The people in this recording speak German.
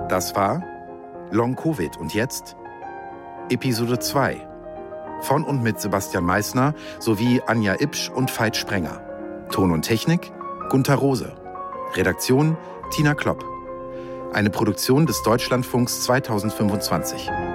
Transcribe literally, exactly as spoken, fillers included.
Das war Long Covid und jetzt Episode zwei von und mit Sebastian Meissner sowie Anja Ipsch und Veit Sprenger. Ton und Technik Gunther Rose. Redaktion Tina Klopp. Eine Produktion des Deutschlandfunks zweitausendfünfundzwanzig.